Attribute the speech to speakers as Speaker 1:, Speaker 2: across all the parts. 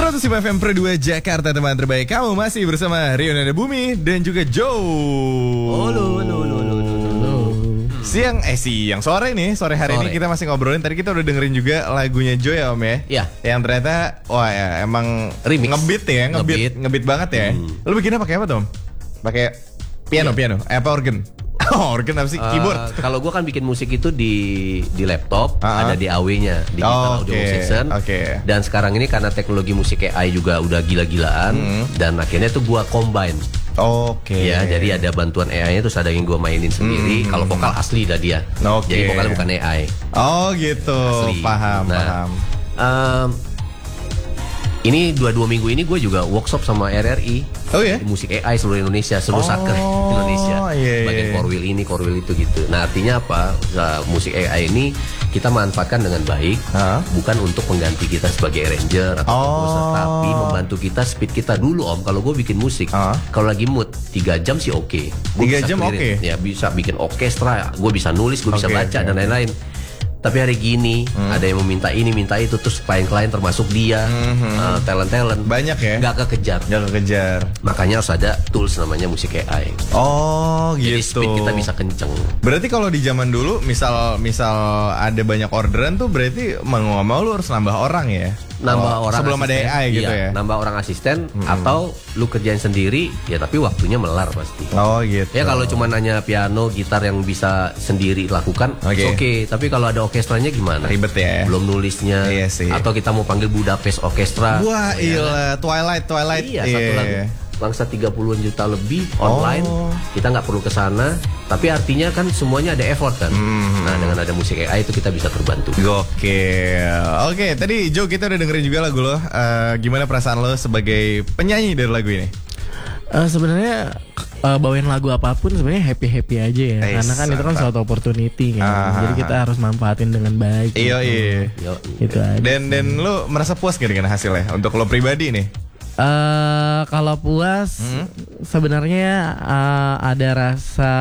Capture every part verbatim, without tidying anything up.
Speaker 1: seratus lima F M Pro dua Jakarta, teman terbaik kamu. Masih bersama Rio Nada Bumi dan juga Joe.
Speaker 2: Halo, halo, halo, halo, halo.
Speaker 1: Siang, eh siang, sore nih, sore hari sore. ini kita masih ngobrolin. Tadi kita udah dengerin juga lagunya Joe ya Om ya.
Speaker 2: Iya.
Speaker 1: Yang ternyata, wah ya emang remix. Ngebeat ya, ngebeat, ngebeat, ngebeat banget ya. Hmm. Lu bikinnya pakai apa Tom? Pakai piano, iya. piano, eh, apa organ? Oh, organ apa sih? Uh, Keyboard.
Speaker 2: Kalau gue kan bikin musik itu di di laptop, uh-huh. ada D A W-nya, Digital
Speaker 1: oh,
Speaker 2: Audio
Speaker 1: okay.
Speaker 2: Session.
Speaker 1: Okay.
Speaker 2: Dan sekarang ini karena teknologi musik A I juga udah gila-gilaan, hmm. dan akhirnya tuh gue combine.
Speaker 1: Oke. Okay.
Speaker 2: Ya, jadi ada bantuan A I-nya, terus ada yang gue mainin sendiri. Hmm. Kalau vokal asli dah dia.
Speaker 1: Okay.
Speaker 2: Jadi vokalnya bukan A I.
Speaker 1: Oh gitu. Asli. Paham,
Speaker 2: nah,
Speaker 1: paham.
Speaker 2: Um, ini dua-dua minggu ini gue juga workshop sama R R I.
Speaker 1: Oh ya? Yeah?
Speaker 2: Musik A I seluruh Indonesia, seluruh oh, saker Indonesia.
Speaker 1: Yeah,
Speaker 2: bagian
Speaker 1: yeah.
Speaker 2: core wheel ini, core wheel itu gitu. Nah artinya apa? Nah, musik A I ini kita manfaatkan dengan baik, huh? bukan untuk mengganti kita sebagai arranger atau
Speaker 1: oh.
Speaker 2: komposer, tapi membantu kita speed kita dulu Om. Kalau gue bikin musik, huh? kalau lagi mood tiga jam sih oke. Okay.
Speaker 1: Tiga jam oke. Okay.
Speaker 2: Ya bisa bikin orkestra, gue bisa nulis, gue okay, bisa baca okay. dan lain-lain. Tapi hari gini hmm. ada yang meminta ini, minta itu, terus klien-klien termasuk dia, hmm. uh, talent-talent
Speaker 1: banyak ya,
Speaker 2: nggak kekejar,
Speaker 1: nggak kekejar.
Speaker 2: Makanya harus ada tools namanya musik A I.
Speaker 1: Oh,
Speaker 2: jadi
Speaker 1: gitu.
Speaker 2: speed kita bisa kenceng.
Speaker 1: Berarti kalau di zaman dulu, misal misal ada banyak orderan tuh, berarti mau nggak mau lu harus nambah orang ya.
Speaker 2: Nambah
Speaker 1: oh,
Speaker 2: orang
Speaker 1: sebelum
Speaker 2: asisten,
Speaker 1: ada A I gitu
Speaker 2: iya,
Speaker 1: ya.
Speaker 2: Nambah orang asisten hmm. atau lu kerjain sendiri ya, tapi waktunya melar pasti.
Speaker 1: Oh gitu.
Speaker 2: Ya kalau cuma nanya piano, gitar yang bisa sendiri lakukan, oke. Okay. Okay. Tapi kalau ada orkestranya gimana?
Speaker 1: Ribet ya.
Speaker 2: Belum nulisnya.
Speaker 1: Iya sih.
Speaker 2: Atau kita mau panggil Budapest Orkestra.
Speaker 1: Wah, iya. Twilight, Twilight.
Speaker 2: Iya, yeah. satu lagu. Bangsa tiga puluhan juta lebih online, oh. kita nggak perlu ke sana, tapi artinya kan semuanya ada effort kan. Mm-hmm. Nah dengan ada musik A I itu kita bisa terbantu.
Speaker 1: Gokil. Oke, tadi Joe kita udah dengerin juga lagu lo. Uh, gimana perasaan lo sebagai penyanyi dari lagu ini?
Speaker 3: Uh, sebenarnya uh, bawain lagu apapun sebenarnya happy happy aja ya, Eish, karena kan itu kan suatu opportunity kan. Uh-huh. Jadi kita harus manfaatin dengan baik.
Speaker 1: Iya gitu. iya.
Speaker 3: Yo, gitu aja.
Speaker 1: Dan dan lo merasa puas gak dengan hasilnya untuk lo pribadi nih?
Speaker 3: Uh, kalau puas hmm? sebenarnya uh, ada rasa,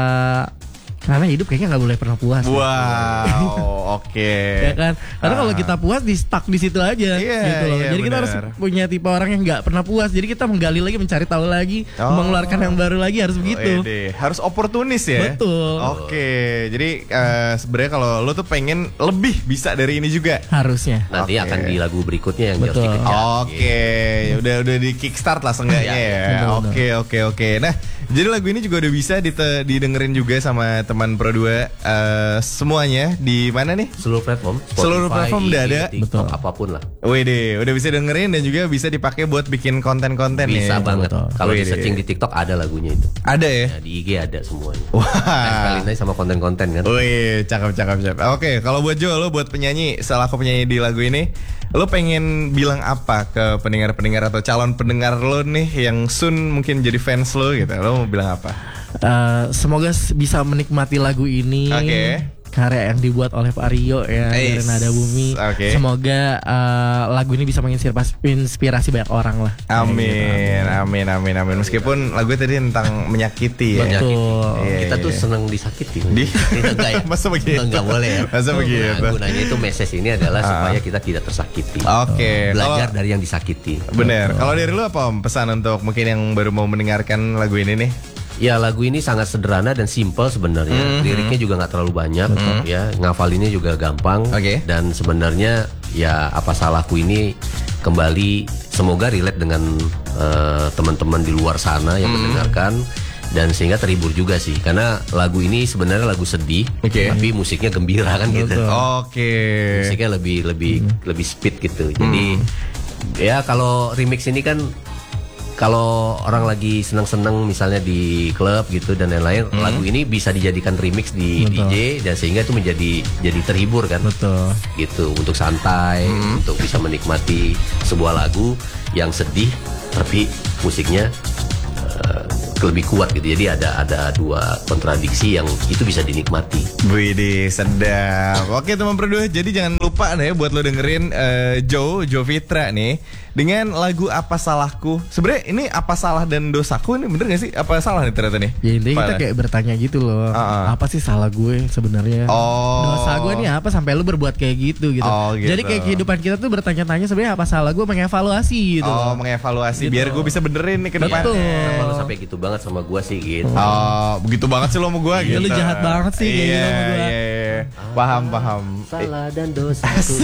Speaker 3: karena hidup kayaknya nggak boleh pernah puas.
Speaker 1: Wow, ya. Oke. Okay.
Speaker 3: Ya kan, karena ah. kalau kita puas di stuck di situ aja,
Speaker 1: yeah,
Speaker 3: gitu loh.
Speaker 1: Yeah,
Speaker 3: jadi bener. Kita harus punya tipe orang yang nggak pernah puas. Jadi kita menggali lagi, mencari tahu lagi, oh. mengeluarkan yang baru lagi, harus begitu.
Speaker 1: Oh, harus oportunis ya.
Speaker 3: Betul.
Speaker 1: Oke, okay. Jadi uh, sebenarnya kalau lo tuh pengen lebih bisa dari ini juga.
Speaker 3: Harusnya.
Speaker 2: Nanti okay. akan di lagu berikutnya yang
Speaker 3: betul.
Speaker 2: harus dikejar.
Speaker 1: Oke, okay. gitu. udah udah di kickstart lah seenggaknya ya. Oke oke oke. Nah, jadi lagu ini juga udah bisa dite- didengerin juga sama teman Pro dua. Uh, semuanya di mana nih?
Speaker 2: Seluruh platform.
Speaker 1: Spotify, seluruh platform udah ada.
Speaker 2: TikTok, apapun lah.
Speaker 1: Wih deh, udah bisa dengerin dan juga bisa dipakai buat bikin konten-konten ya.
Speaker 2: Bisa banget. Kalau di searching di TikTok ada lagunya itu.
Speaker 1: Ada ya?
Speaker 2: Ya di I G ada semuanya.
Speaker 1: Wah.
Speaker 2: Sekali aja sama konten-konten kan.
Speaker 1: Wih, cakep cakep cakep. Oke, kalau buat Joe, lo buat penyanyi, selaku penyanyi di lagu ini, lo pengen bilang apa ke pendengar-pendengar atau calon pendengar lo nih yang soon mungkin jadi fans lo gitu? Lo mau bilang apa?
Speaker 3: Uh, semoga bisa menikmati lagu ini.
Speaker 1: Oke. Okay.
Speaker 3: Karya yang dibuat oleh Pak Rio ya, dari Nada Bumi.
Speaker 1: Okay.
Speaker 3: Semoga uh, lagu ini bisa menginspirasi inspirasi banyak orang lah.
Speaker 1: Amin, gitu. amin, amin, amin. Meskipun lagu tadi tentang menyakiti ya.
Speaker 3: Betul.
Speaker 2: Iya, kita tuh seneng disakiti.
Speaker 1: Di?
Speaker 2: Enggak ya?
Speaker 1: Masa begitu?
Speaker 2: Enggak boleh ya.
Speaker 1: Masa begitu?
Speaker 2: Nah, gunanya itu message ini adalah uh. supaya kita tidak tersakiti.
Speaker 1: Oke. Okay.
Speaker 2: Belajar
Speaker 1: Kalo,
Speaker 2: dari yang disakiti.
Speaker 1: Bener. Kalau dari lu apa Om? Pesan untuk mungkin yang baru mau mendengarkan lagu ini nih?
Speaker 2: Ya lagu ini sangat sederhana dan simple sebenarnya. Mm-hmm. Liriknya juga nggak terlalu banyak, mm-hmm. ya ngafalinnya juga gampang.
Speaker 1: Okay.
Speaker 2: Dan sebenarnya ya apa salahku ini kembali semoga relate dengan uh, teman-teman di luar sana yang mm. mendengarkan dan sehingga terhibur juga sih. Karena lagu ini sebenarnya lagu sedih, okay. tapi musiknya gembira kan gitu.
Speaker 1: Oke. Okay.
Speaker 2: Musiknya lebih lebih mm. lebih speed gitu. Jadi mm. ya kalau remix ini kan kalau orang lagi senang-senang misalnya di klub gitu dan lain-lain, hmm. lagu ini bisa dijadikan remix di Betul. D J dan sehingga itu menjadi jadi terhibur kan.
Speaker 3: Betul.
Speaker 2: Gitu untuk santai, hmm. untuk bisa menikmati sebuah lagu yang sedih tapi musiknya uh, lebih kuat gitu. Jadi ada ada dua kontradiksi yang itu bisa dinikmati.
Speaker 1: Widih, sedap. Oke teman berdua, jadi jangan lupa nih buat lo dengerin uh, Joe, Joe Fitra nih dengan lagu Apa Salahku. Sebenarnya ini apa salah dan dosaku ini bener gak sih? Apa salah nih ternyata nih?
Speaker 3: Ya intinya kita kayak bertanya gitu loh. Uh-uh. Apa sih salah gue sebenarnya?
Speaker 1: Oh.
Speaker 3: Dosa gue nih apa sampai lu berbuat kayak gitu gitu.
Speaker 1: Oh, gitu.
Speaker 3: Jadi kayak kehidupan kita tuh bertanya-tanya sebenarnya apa salah gue, mengevaluasi gitu.
Speaker 1: Oh, mengevaluasi gitu. Biar gue bisa benerin nih ke depannya.
Speaker 2: Kenapa lu sampai gitu banget sama gue sih gitu.
Speaker 1: Oh, begitu banget sih lo sama gue gitu.
Speaker 3: Lu jahat banget sih kayak
Speaker 1: iya,
Speaker 3: gitu sama gue.
Speaker 1: Iya, iya. Paham, paham.
Speaker 2: Salah dan dosa.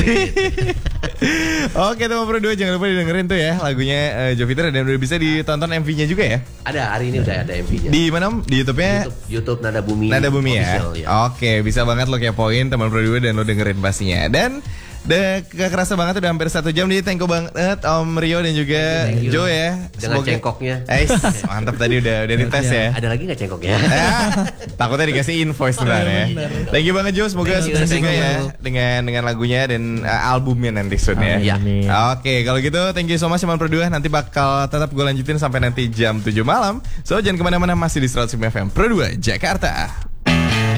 Speaker 1: Oke teman berdua, jangan lupa dengerin tuh ya lagunya uh, Joe Fitra dan udah bisa ditonton M V-nya juga ya.
Speaker 2: Ada, hari ini udah ada M V-nya.
Speaker 1: Di mana? Di YouTube-nya?
Speaker 2: YouTube, YouTube Nada Bumi.
Speaker 1: Nada Bumi ya.
Speaker 2: Official, ya.
Speaker 1: Oke, bisa banget lo kepoin teman berdua dan lo dengerin pastinya. Dan udah gak kerasa banget udah hampir satu jam. Jadi thank you banget Om Rio dan juga
Speaker 2: thank you, thank you.
Speaker 1: Joe ya.
Speaker 2: Dengan
Speaker 1: Semoga...
Speaker 2: cengkoknya.
Speaker 1: Eh, mantap tadi udah udah dites ya.
Speaker 2: Ada lagi gak cengkoknya?
Speaker 1: Ah, takutnya dikasih invoice ntar ya. Thank you banget Joe, semoga sukses juga ya dengan dengan lagunya dan uh, albumnya nanti soon ya.
Speaker 2: Ya.
Speaker 1: Oke, kalau gitu thank you so much teman berdua. Nanti bakal tetap gue lanjutin sampai nanti jam tujuh malam. So jangan kemana-mana, masih di seratus lima F M Pro dua Jakarta.